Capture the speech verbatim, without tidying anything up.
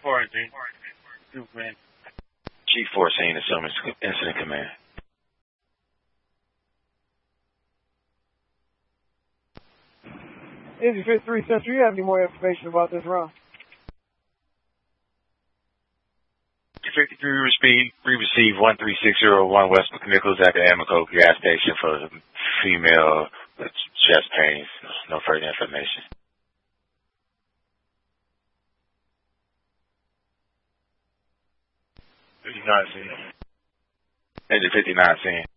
fourteen. Chief fourteen, assuming incident command. Indy fifty-three Central, you have any more information about this run? fifty-three, we received one three six zero one West McNichols at the Amoco gas station for the female with chest pains. No further information. fifty-nine, seen. Indy fifty-nine, seen.